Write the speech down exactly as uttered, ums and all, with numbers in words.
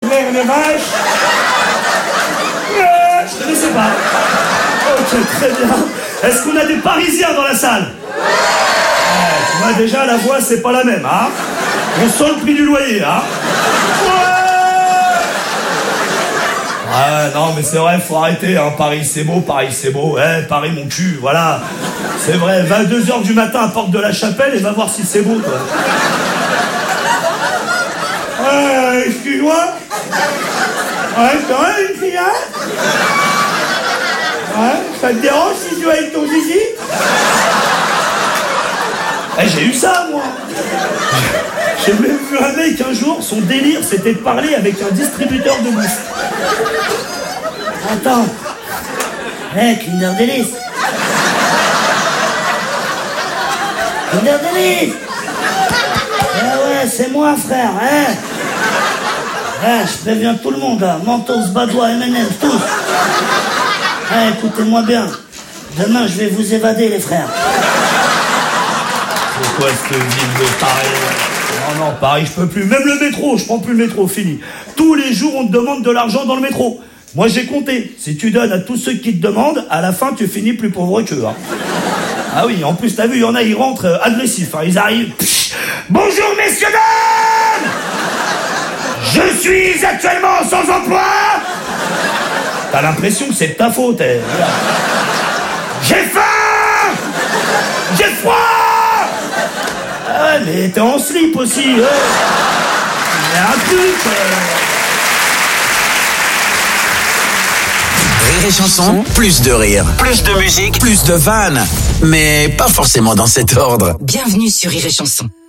ouvrir les vaches. Euh, je ne sais pas. Ok, très bien. Est-ce qu'on a des Parisiens dans la salle? Ouais, tu vois, déjà, la voix, c'est pas la même, hein. On sent le prix du loyer, hein. Ouais, non, mais c'est vrai, faut arrêter, hein. Paris, c'est beau, Paris, c'est beau. Ouais, Paris, mon cul, voilà. C'est vrai, vingt-deux heures du matin à Porte de la Chapelle et va voir si c'est beau, toi. Euh, excuse-moi. Ouais, c'est vrai, une fille, hein. Ouais, ça te dérange si tu vas avec ton zizi? Eh, j'ai eu ça, moi. J'ai même vu un mec un jour, son délire, c'était de parler avec un distributeur de bouffe. Attends. Eh, Kinder Delice. Kinder Delice. Eh ouais, c'est moi, frère, hein. Eh, je préviens tout le monde, là. Mentos, Badois, M and M's, tous. Eh, écoutez-moi bien. Demain, je vais vous évader, les frères. C'est quoi cette ville de Paris? Non, non, Paris, je peux plus. Même le métro, je prends plus le métro, fini. Tous les jours, on te demande de l'argent dans le métro. Moi, j'ai compté. Si tu donnes à tous ceux qui te demandent, à la fin, tu finis plus pauvre qu'eux. Hein. Ah oui, en plus, t'as vu, il y en a, ils rentrent euh, agressifs. Hein. Ils arrivent... Psh, bonjour, messieurs, dames. Je suis actuellement sans emploi. T'as l'impression que c'est de ta faute. Eh. J'ai faim. J'ai froid. Ah, mais t'es en slip aussi. Il y a un truc. Rire et chanson, plus de rire, plus de musique, plus de vannes. Mais pas forcément dans cet ordre. Bienvenue sur Rire et chanson.